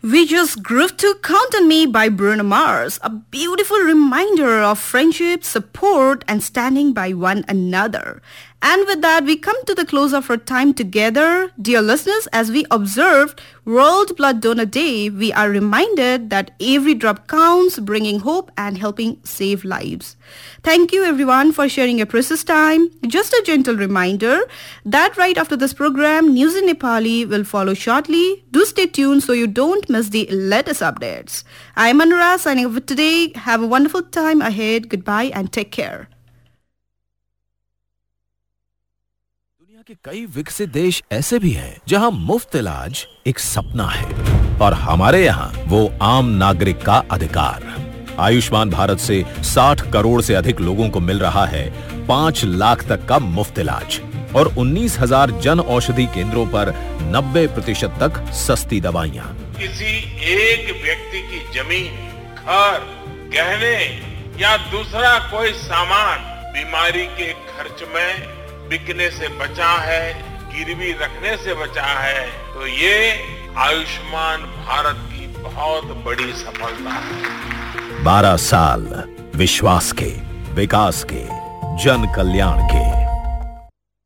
We just grooved to Count on Me by Bruno Mars, a beautiful reminder of friendship, support and standing by one another. And with that, we come to the close of our time together. Dear listeners, as we observed World Blood Donor Day, we are reminded that every drop counts, bringing hope and helping save lives. Thank you everyone for sharing your precious time. Just a gentle reminder that right after this program, News in Nepali will follow shortly. Do stay tuned so you don't miss the latest updates. I'm Anura signing off for today. Have a wonderful time ahead. Goodbye and take care. के कई विकसित देश ऐसे भी हैं जहां मुफ्त इलाज एक सपना है और हमारे यहां वो आम नागरिक का अधिकार। आयुष्मान भारत से 60 करोड़ से अधिक लोगों को मिल रहा है 5 लाख तक का मुफ्त इलाज और 19,000 जन औषधि केंद्रों पर 90% तक सस्ती दवाइयां। किसी एक व्यक्ति की जमीन, घर, गहने या दूसरा कोई सामान बीमारी के खर्च में बिकने से बचा है, गिरवी रखने से बचा है, तो ये आयुष्मान भारत की बहुत बड़ी सफलता है। 12 साल विश्वास के, विकास के, जन कल्याण के।